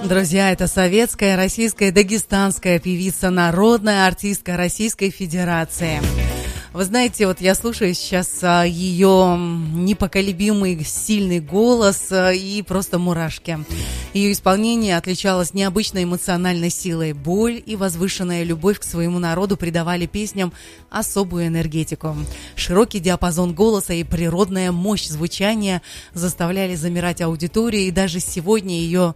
Друзья, это советская, российская, дагестанская певица, народная артистка Российской Федерации. Вы знаете, вот я слушаю сейчас ее непоколебимый, сильный голос и просто мурашки. Ее исполнение отличалось необычной эмоциональной силой. Боль и возвышенная любовь к своему народу придавали песням особую энергетику. Широкий диапазон голоса и природная мощь звучания заставляли замирать аудиторию, и даже сегодня ее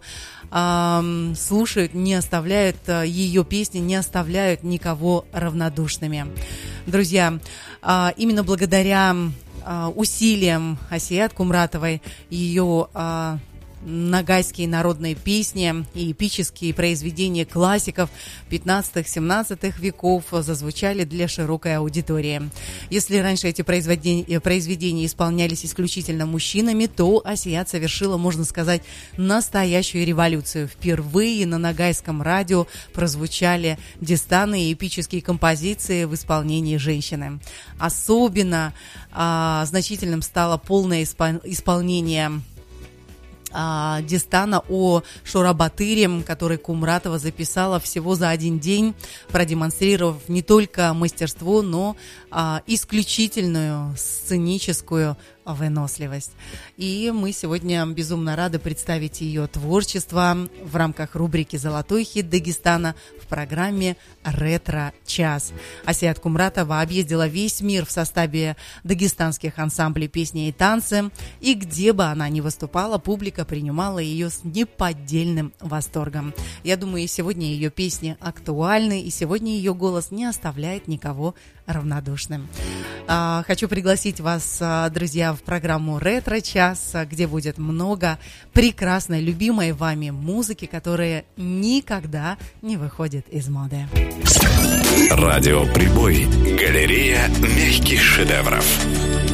слушают, не оставляют, ее песни не оставляют никого равнодушными. Друзья, именно благодаря усилиям Асият Кумратовой, ее ногайские народные песни и эпические произведения классиков 15-17 веков зазвучали для широкой аудитории. Если раньше эти произведения исполнялись исключительно мужчинами, то Асият совершила, можно сказать, настоящую революцию. Впервые на ногайском радио прозвучали дистаны и эпические композиции в исполнении женщины. Особенно значительным стало полное исполнение дистана о Шора-Батыре, который Кумратова записала всего за один день, продемонстрировав не только мастерство, но исключительную сценическую выносливость. И мы сегодня безумно рады представить ее творчество в рамках рубрики «Золотой хит Дагестана» в программе «Ретро-час». Асият Кумратова объездила весь мир в составе дагестанских ансамблей песни и танцы, и где бы она ни выступала, публика принимала ее с неподдельным восторгом. Я думаю, и сегодня ее песни актуальны, и сегодня ее голос не оставляет никого равнодушным. Хочу пригласить вас, друзья, в программу «Ретро-час», где будет много прекрасной, любимой вами музыки, которая никогда не выходит из моды. Радио «Прибой». Галерея мягких шедевров.